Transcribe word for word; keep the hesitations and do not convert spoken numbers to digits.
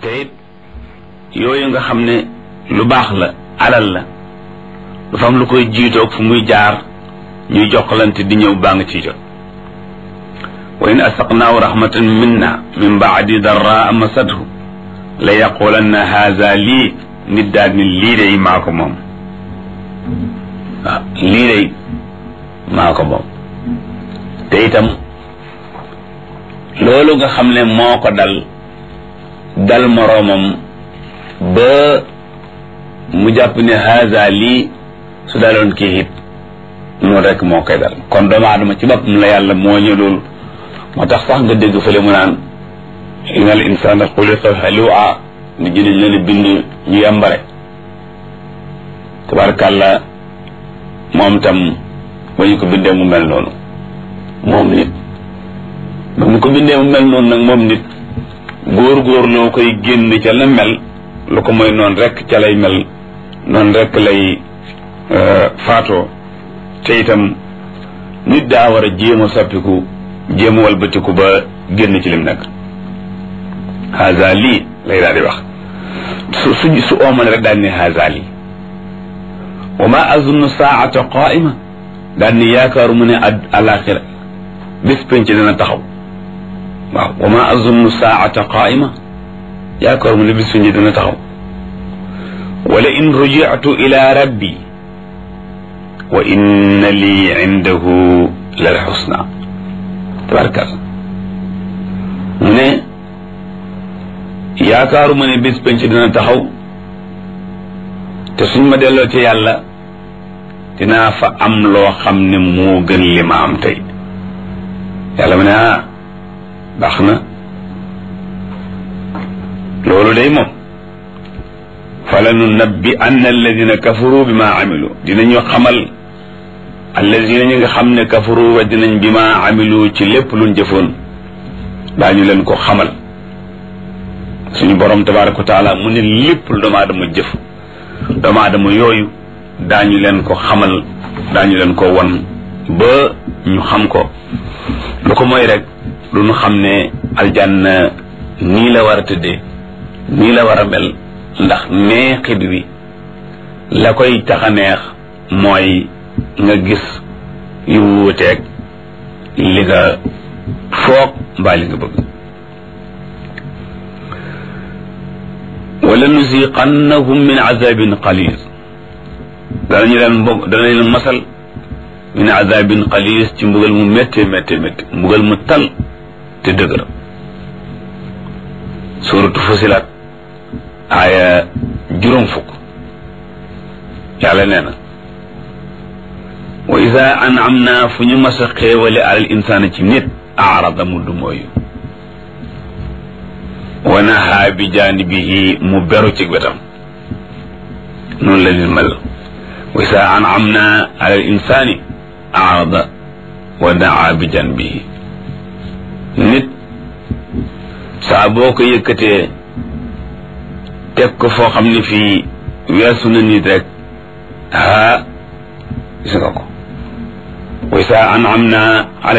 te it yooyu nga xam ne lu baax la alal la dafa am lu koy jiitoog fu muy jaar ñuy jokkalante di ñëw baa nga ciy jot wa in asaqnaahu rahmatan minna min baadi darraa masathu la yaqulanna haza lii nit daal ni lii day maa ko moom waaw lii day maa ko moom te itam loolu nga xam ne moo ko dal dal moroomam ba mu jàpp ne haza lii su daloon kii it noonu rek moo koy dal kon doomu aadama ci boppam la yàlla moo ñu loolu moo tax sax nga dégg fële mu naan innal insana xuliqa halua ni jëniñ leen bind ñu yambare tabarakàllah moom tam ba ñu ko bindee mu mel noonu moom nit ba mu ko bindee mu mel noonu nag moom nit góor-góor loo koy génn ca la mel lu ko mooy noonu rek ca lay mel noonu rek lay faatoo te itam nit daa war a jéem a soppiku jéem a walbatiku ba génn ci lim nekk haza lii lay daal di wax su su su oomane rek daal ni haza lii wa ma azunnu saata qaima daal ni yaakaaru mu ne alaxira bis penc dana taxaw waaw wa ma azunnu saata qaima yaakaaru mu ne bis penc dana taxaw wala in rujitu ila rabbi wa inna lii indahu lal xusna tabarakalla mu ne yaakaaru ma ne bis penc dina taxaw te suñ ma delloo ci yàlla dinaa fa am loo xam ne moo gën li ma am tey yàlla ma ne ah baax na loolu day moom fala nunabbi anna alladina kafaru bi ma amilu dinañu xamal alladina ñi nga xam ne kafaru wa dinañ bi ma amilu ci lépp luñ jëfoon daañu leen ko xamal suñu borom tabaraka wa taala mu ne lépp lu doomu aadama jëf doomu aadama yooyu daañu leen ko xamal daañu leen ko won ba ñu xam ko lu ko mooy rek lu ñu xam ne aljanna nii la war a tëddee nii la war a mel ndax neexit wi la koy tax a neex mooy nga gis yu wuuteeg li nga foog mbaa li nga bëgg wala nuziqannahum min azabin qalis danañu leen mbog danañu leen masal min azabin qalis ci mbugal mu métti métti métti mbugal mu tal te dëgër suratu fusilat aaya juróom fukk yàlla nee na wa ida an'amna fu ñu mas a xéewale alal insaana ci nit aarada mu du mooyu wa nahaa bi jaanibihi mu beru ci wetam noonu la nit mel wa ida an'amna alal insaani aarada wa nahaa bi jaanibihi nit saa boo ko yëkkatee teg ko foo xam ne fii weesu na nit rek haa gis nga ko wa isa an'amna ala